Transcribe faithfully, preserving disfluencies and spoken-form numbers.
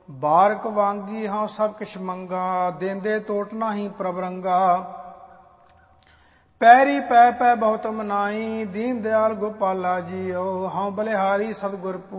ਬਾਰਕ ਵਾਂਗੀ ਹਾਂ ਸਭ ਕਿਛ ਮੰਗਾ, ਦੇਂਦੇ ਟੋਟ ਨਾਹੀਂ ਪ੍ਰਭ ਰੰਗਾ। ਪੈਰੀ ਪੈ ਪੈ ਬਹੁਤ ਮਨਾਈ, ਦੀਨ ਦਿਆਲ ਗੋਪਾਲਾ ਜੀਓ, ਹਉ ਬਲਿਹਾਰੀ ਸਤਿਗੁਰ